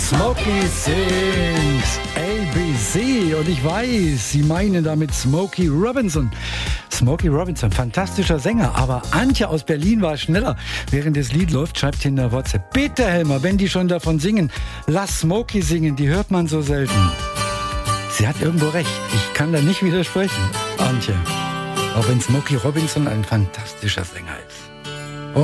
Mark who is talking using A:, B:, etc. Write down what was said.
A: Smokey sings ABC und ich weiß, Sie meinen damit Smokey Robinson. Smokey Robinson, fantastischer Sänger, aber Antje aus Berlin war schneller. Während das Lied läuft, schreibt in der WhatsApp: Bitte Helmer, wenn die schon davon singen, lass Smokey singen, die hört man so selten. Sie hat irgendwo recht, ich kann da nicht widersprechen, Antje. Auch wenn Smokey Robinson ein fantastischer Sänger ist.